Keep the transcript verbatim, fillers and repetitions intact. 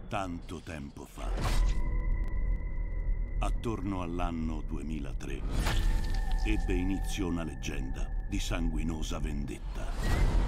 Tanto tempo fa, attorno all'anno duemilatré, ebbe inizio una leggenda di sanguinosa vendetta.